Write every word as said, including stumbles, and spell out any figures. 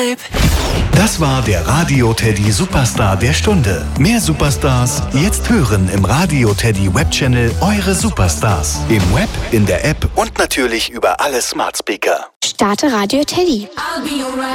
Vibe. Das war der Radio Teddy Superstar der Stunde. Mehr Superstars jetzt hören im Radio Teddy Webchannel Eure Superstars. Im Web, in der App und natürlich über alle Smart Speaker. Starte Radio Teddy. I'll be alright.